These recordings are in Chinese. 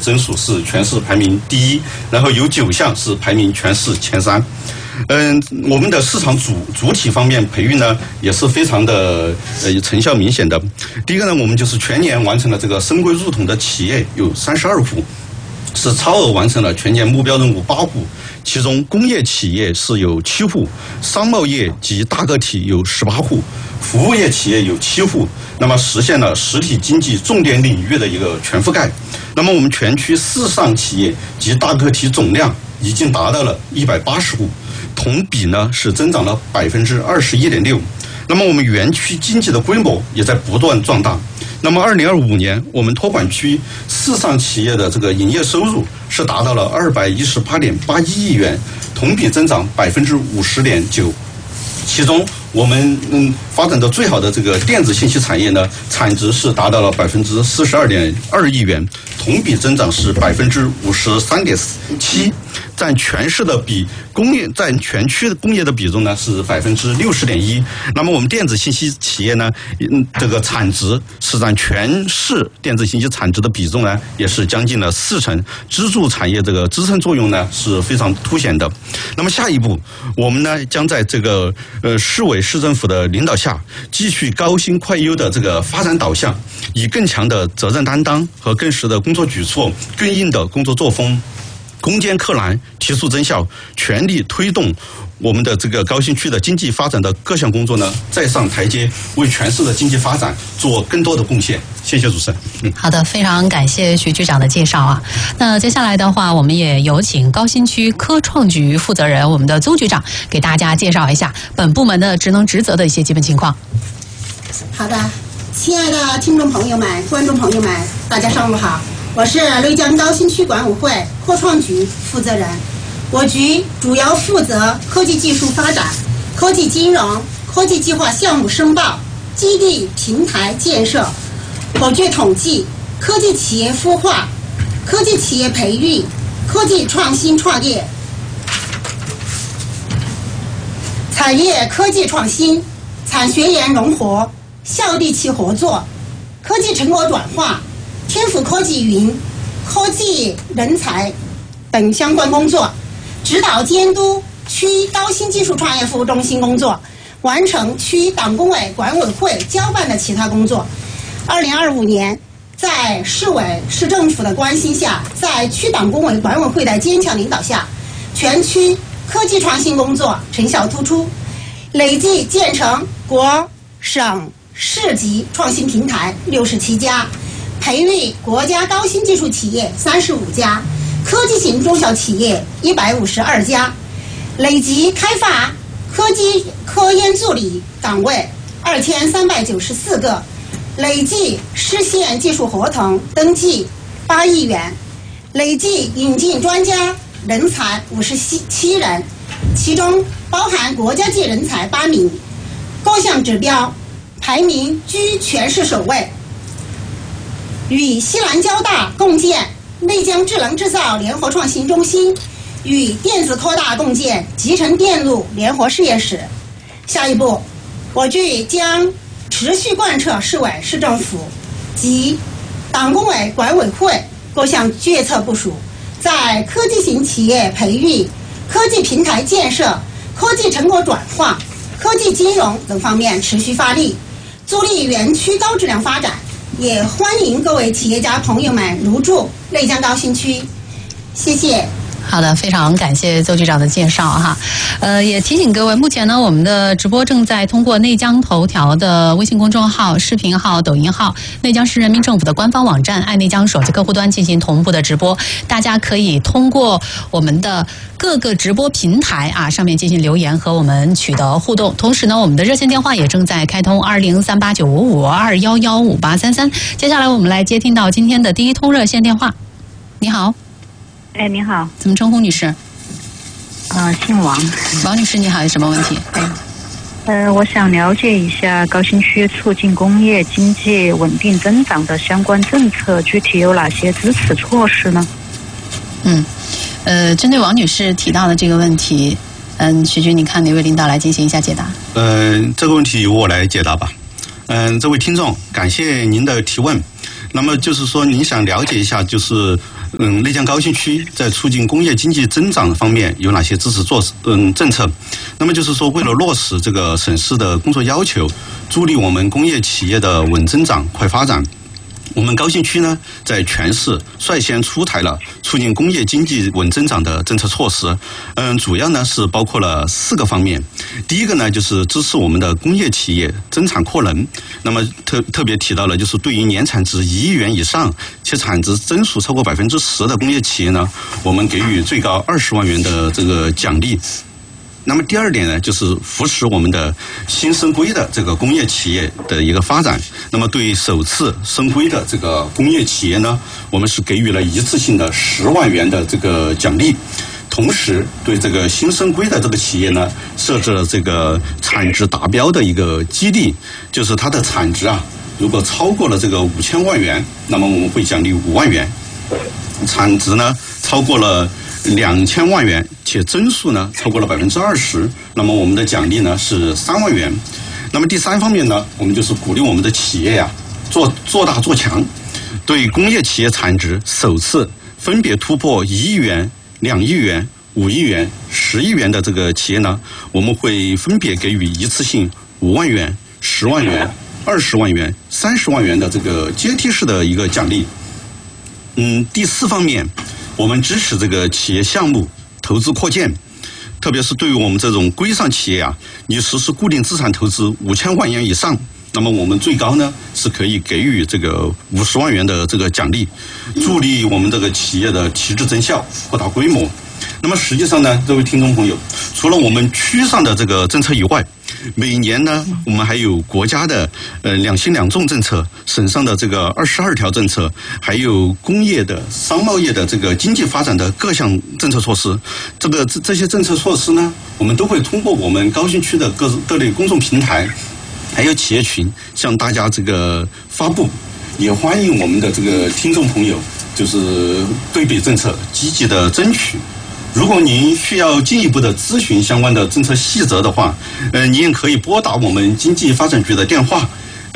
增速是全市排名第一，然后有9项是排名全市前3。我们的市场主体方面培育呢，也是非常的成效明显的。第一个呢，我们就是全年完成了这个深规入统的企业有32户，是超额完成了全年目标任务8户，其中工业企业是有7户，商贸业及大个体有18户，服务业企业有7户，那么实现了实体经济重点领域的一个全覆盖。那么我们全区市上企业及大个体总量已经达到了180户，同比呢是增长了21.6%。那么我们园区经济的规模也在不断壮大。那么2025年，我们托管区市上企业的这个营业收入是达到了218.81亿元，同比增长50.9%。其中，我们发展的最好的这个电子信息产业呢，产值是达到了42.2亿元，同比增长是53.7%，占全市的占全区的工业的比重呢是60.1%。那么我们电子信息企业呢，这个产值是占全市电子信息产值的比重呢，也是将近了40%，支柱产业这个支撑作用呢是非常凸显的。那么下一步，我们呢将在这个市委市政府的领导下，继续高新快优的这个发展导向，以更强的责任担当和更实的工作举措、更硬的工作作风，攻坚克难，提速增效，全力推动我们的这个高新区的经济发展的各项工作呢再上台阶，为全市的经济发展做更多的贡献。谢谢主持人。 好的，非常感谢徐局长的介绍啊。那接下来的话，我们也有请高新区科创局负责人我们的邹局长给大家介绍一下本部门的职能职责的一些基本情况。 好的，亲爱的听众朋友们、观众朋友们，大家上午好，我是内江高新区管委会科创局负责人。我局主要负责科技技术发展、科技金融、科技计划项目申报、基地平台建设、口诀统计、科技企业孵化、科技企业培育、科技创新创业、产业科技创新、产学研融合、校地企合作、科技成果转化、天府科技云、科技人才等相关工作，指导监督区高新技术创业服务中心工作，完成区党工委管委会交办的其他工作。2025年，在市委市政府的关心下，在区党工委管委会的坚强领导下，全区科技创新工作成效突出，累计建成国、省、市级创新平台67家，培育国家高新技术企业35家，科技型中小企业152家，累计开发科研助理岗位2394个，累计实现技术合同登记8亿元，累计引进专家人才57人，其中包含国家级人才8名，各项指标排名居全市首位，与西南交大共建内江智能制造联合创新中心，与电子科大共建集成电路联合实验室。下一步，我局将持续贯彻市委市政府及党工委管委会各项决策部署，在科技型企业培育、科技平台建设、科技成果转化、科技金融等方面持续发力，助力园区高质量发展。也欢迎各位企业家朋友们入驻内江高新区，谢谢。 好的，非常感谢邹局长的介绍哈。也提醒各位，目前呢，我们的直播正在通过内江头条的微信公众号、视频号、抖音号、内江市人民政府的官方网站、爱内江手机客户端进行同步的直播。大家可以通过我们的各个直播平台啊上面进行留言和我们取得互动。同时呢，我们的热线电话也正在开通20389552115833。接下来我们来接听到今天的第一通热线电话。你好。 哎，你好， 怎么称呼女士？ 姓王。 王女士，你好，有什么问题？ 我想了解一下高新区促进工业经济稳定增长的相关政策，具体有哪些支持措施呢？ 针对王女士提到的这个问题，徐局，你看哪位领导来进行一下解答？ 这个问题由我来解答吧。这位听众，感谢您的提问。那么就是说，您想了解一下，就是内江高新区在促进工业经济增长方面有哪些支持政策？那么就是说，为了落实这个省市的工作要求，助力我们工业企业的稳增长、快发展。我们高新区呢，在全市率先出台了促进工业经济稳增长的政策措施。主要呢是包括了4个方面。第一个呢，就是支持我们的工业企业增产扩能。那么特别提到了，就是对于年产值1亿元以上且产值增速超过10%的工业企业呢，我们给予最高20万元的这个奖励。那么第二点呢，就是扶持我们的新升规的这个工业企业的一个发展。那么对首次升规的这个工业企业呢，我们是给予了一次性的10万元的这个奖励。同时，对这个新升规的这个企业呢，设置了这个产值达标的一个激励，就是它的产值啊，如果超过了这个5000万元，那么我们会奖励5万元；产值呢超过了2000万元，且增速呢超过了20%，那么我们的奖励呢是3万元。那么第3方面呢，我们就是鼓励我们的企业呀，做大做强，对工业企业产值首次分别突破1亿元、2亿元、5亿元、10亿元的这个企业呢，我们会分别给予一次性5万元、10万元、20万元、30万元的这个阶梯式的一个奖励。第4方面，我们支持这个企业项目投资扩建，特别是对于我们这种规上企业啊，你实施固定资产投资5000万元以上，那么我们最高呢是可以给予这个50万元的这个奖励，助力我们这个企业的提质增效、扩大规模。那么实际上呢，各位听众朋友，除了我们区上的这个政策以外，每年呢，我们还有国家的2新2重政策，省上的这个22条政策，还有工业的、商贸业的这个经济发展的各项政策措施。这些政策措施呢，我们都会通过我们高新区的各类公众平台，还有企业群向大家这个发布。也欢迎我们的这个听众朋友，就是对比政策积极的争取。如果您需要进一步的咨询相关的政策细则的话，您也可以拨打我们经济发展局的电话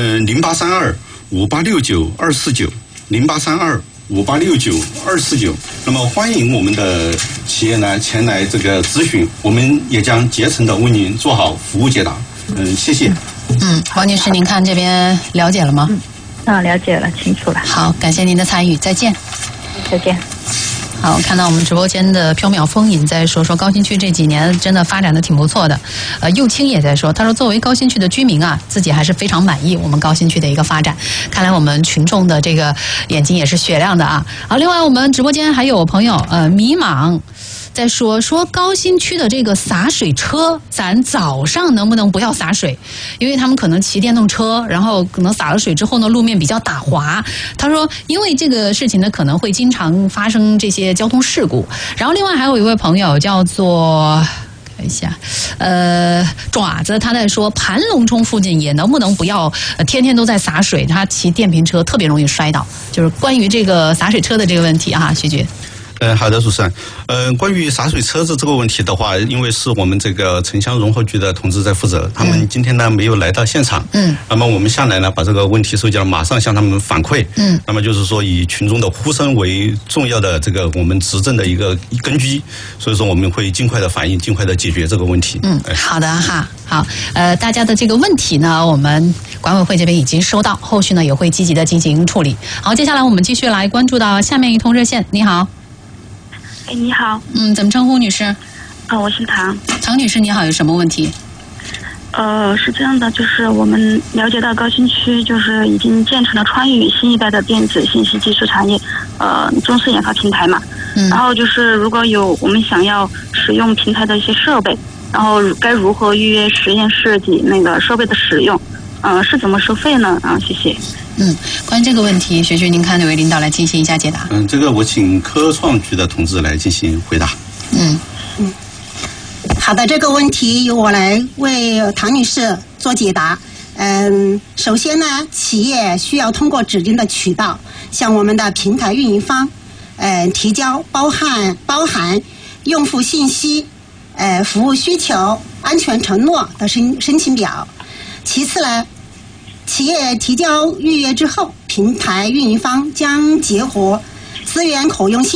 ，083258692490，083258692490。那么欢迎我们的企业呢前来这个咨询，我们也将竭诚的为您做好服务解答。谢谢。 王女士，您看这边了解了吗？ 了解了，清楚了。 好，感谢您的参与，再见。 再见。 好，我看到我们直播间的缥缈风影在说高新区这几年真的发展的挺不错的。右青也在说，他说作为高新区的居民啊，自己还是非常满意我们高新区的一个发展。看来我们群众的这个眼睛也是雪亮的啊。好，另外我们直播间还有朋友迷茫。在说高新区的这个洒水车，咱早上能不能不要洒水？因为他们可能骑电动车，然后可能洒了水之后呢，路面比较打滑。他说，因为这个事情呢，可能会经常发生这些交通事故。然后另外还有一位朋友叫做。看一下，爪子他在说盘龙冲附近也能不能不要天天都在洒水？他骑电瓶车特别容易摔倒，就是关于这个洒水车的这个问题啊，徐局。 好的，主持人。关于洒水车子这个问题的话，因为是我们这个城乡融合局的同志在负责，他们今天呢没有来到现场。那么我们下来呢，把这个问题收集了，马上向他们反馈。那么就是说，以群众的呼声为重要的这个我们执政的一个根基，所以说我们会尽快的反映，尽快的解决这个问题。 好的哈，好，大家的这个问题呢，我们管委会这边已经收到，后续呢也会积极的进行处理。好，接下来我们继续来关注到下面一通热线。你好。 你好。 怎么称呼女士？ 我姓唐。 唐女士，你好，有什么问题？ 是这样的，就是我们了解到高新区就是已经建成了川渝新一代的电子信息技术产业中试研发平台嘛。然后就是如果有我们想要使用平台的一些设备，然后该如何预约实验室及那个设备的使用？是怎么收费呢？谢谢。 关于这个问题，学局您看哪位领导来进行一下解答？ 这个我请科创局的同志来进行回答。 好的，这个问题由我来为唐女士做解答。首先呢，企业需要通过指定的渠道向我们的平台运营方提交包含用户信息、服务需求、安全承诺的申请表。其次呢，企业提交预约之后，平台运营方将结合资源可用性